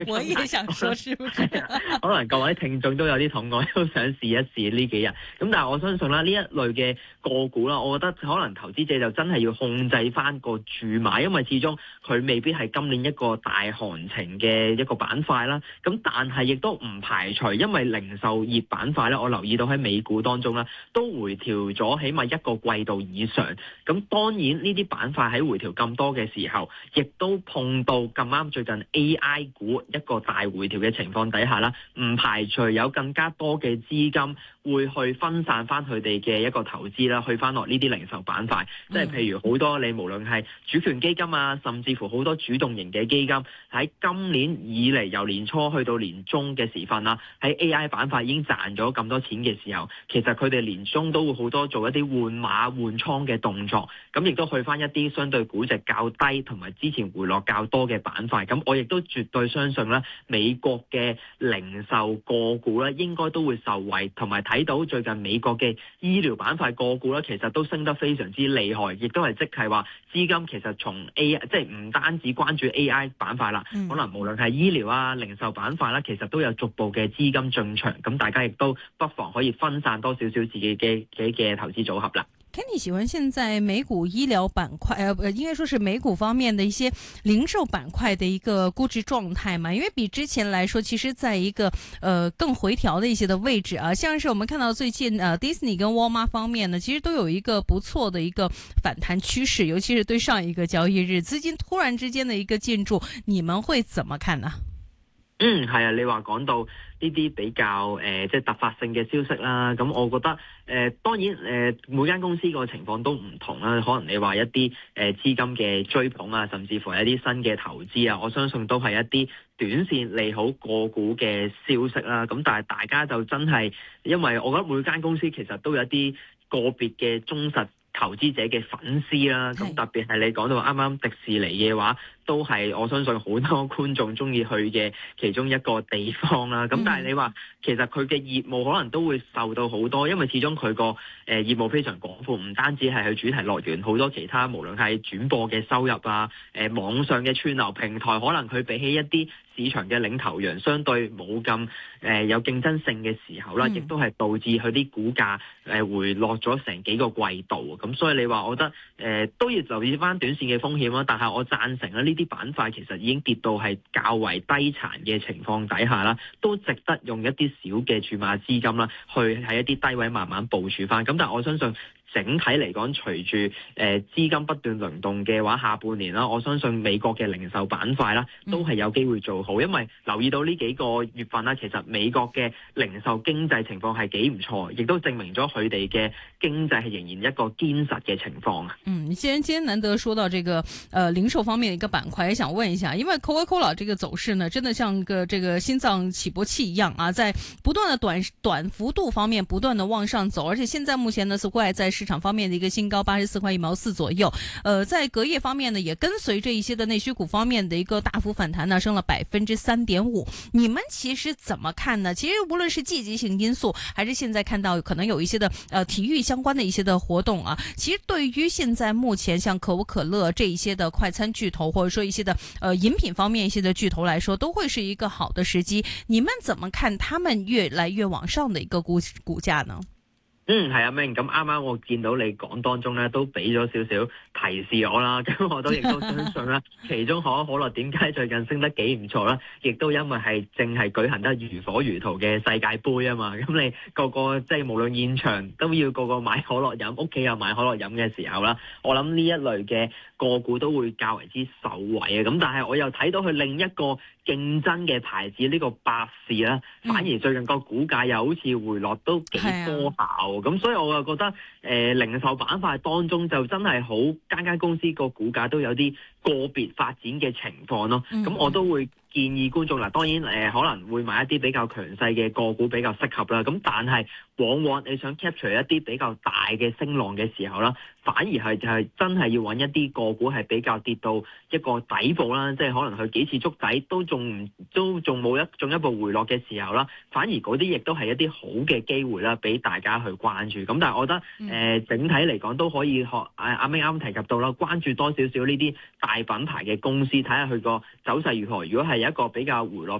我也想說，是不是？ 可能各位聽眾都有啲同感，都想試一試呢幾日。咁但係我相信啦，呢一類嘅個股啦，我覺得可能投資者就真係要控制翻個注碼，因為始終佢未必係今年一個大行情嘅一個板塊啦。咁但係亦都唔排除，因為零售業板塊咧，我留意到喺美股當中咧都回調咗起碼一個季度以上。咁當然呢啲板塊喺回調咁多嘅時候，亦都碰到咁啱最近 AI 股一個大回調嘅情況底下啦，唔排除有更加多嘅資金會去分散翻佢哋嘅一個投資啦，去翻落呢啲零售板塊，即係譬如好多你無論係主權基金啊，甚至乎好多主動型嘅基金喺今年以嚟由年初去到年中嘅時分啦，喺 AI 板塊已經賺咗咁多錢嘅時候，其實佢哋年中都會好多做一啲換馬換倉嘅動作，咁亦都去翻一啲相對估值較低同埋之前回落較多嘅板塊，咁我亦都絕對相信咧，美國嘅零售個股咧應該都會受惠，同埋睇到最近美國嘅醫療板塊個股咧，其實都升得非常之厲害，亦都係即係話資金其實從 AI 即係唔單止關注 AI 板塊啦，可能無論係醫療啊、零售板塊啦，其實都有逐步嘅資金進場，咁大家亦都不妨可以分散多少少自己嘅投資組合啦。 Kenny 喜歡現在美股醫療板塊，應該說是美股方面的一些零售板塊的一個估值狀態嘛？因為比之前來說，其實在一個更回調的一些的位置啊，像是我們看到最近Disney 跟 Walmart 方面呢，其實都有一個不錯的一個反彈趨勢，尤其是對上一個交易日資金突然之間的一個進駐，你們會怎麼看呢？ 係啊，你話講到呢啲比較即係突發性嘅消息啦，咁我覺得當然每間公司個情況都唔同啦，可能你話一啲資金嘅追捧啊，甚至乎係一啲新嘅投資啊，我相信都係一啲短線利好個股嘅消息啦。咁但係大家就真係，因為我覺得每間公司其實都有一啲個別嘅忠實投資者嘅粉絲啦，咁特別係你講到啱啱迪士尼嘅話，都係我相信好多觀眾中意去嘅其中一個地方啦。咁但係你話其實佢嘅業務可能都會受到好多，因為始終佢個業務非常廣闊，唔單止係去主題樂園，好多其他無論係轉播嘅收入啊，網上嘅串流平台，可能佢比起一啲市場嘅領頭羊相對冇咁有競爭性嘅時候啦，亦都係導致佢啲股價回落咗成幾個季度。咁所以你話我覺得都要留意翻短線嘅風險啦。但係我贊成啦，呢啲板塊其實已經跌到係較為低殘嘅情況底下啦，都值得用一啲小嘅注碼資金啦，去喺一啲低位慢慢部署翻。咁但係我相信整體嚟講，隨住資金不斷輪動嘅話，下半年啦，我相信美國嘅零售板塊啦，都係有機會做好，因為留意到呢幾個月份啦，其實美國嘅零售經濟情況係幾唔錯，亦都證明咗佢哋嘅經濟係仍然一個堅實嘅情況啊。 既然今天難得說到這個零售方面的一個板塊，也想問一下，因為 Coca-Cola 這個走勢呢，真的像個這個心臟起搏器一樣啊，在不斷的短幅度方面不斷的往上走，而且現在目前呢似乎還在市場方面的一個新高84塊1毛4左右，在隔夜方面呢，也跟隨着一些的內需股方面的一個大幅反彈呢，升了3.5%。你們其實怎麼看呢？其實無論是季節性因素，還是現在看到可能有一些的體育相關的一些的活動啊，其實對於現在目前像可口可樂這一些的快餐巨頭，或者說一些的飲品方面一些的巨頭來說，都會是一個好的時機。你們怎麼看他們越來越往上的一個股價呢？ 係啊，明咁啱啱我見到你講當中咧，都俾咗少少提示我啦。咁我都亦都相信啦，其中可口可樂點解最近升得幾唔錯啦？亦都因為係正係舉行得如火如荼嘅世界盃啊嘛。咁你個個即係無論現場都要個個買可樂飲，屋企又買可樂飲嘅時候啦，我諗呢一類嘅個股都會較為之受惠啊。咁但係我又睇到佢另一個競爭嘅牌子呢個百事啦，反而最近個股價又好似回落都幾多下。咁所以我又覺得零售板塊當中就真係好間公司個股價都有啲個別發展嘅情況咯。咁我都會建議觀眾當然可能會買一啲比較強勢嘅個股比較適合啦。咁但係往往你想 capture 一啲比較大嘅升浪嘅時候啦，反而係就係真係要揾一啲個股係比較跌到一個底部啦，即係可能佢幾次築底都仲冇進一步回落嘅時候啦，反而嗰啲亦都係一啲好嘅機會啦，俾大家去關注。咁但係我覺得整體嚟講都可以學阿明啱提及到啦，關注多少少呢啲大大品牌嘅公司，睇下佢個走勢如何。如果係一個比較回落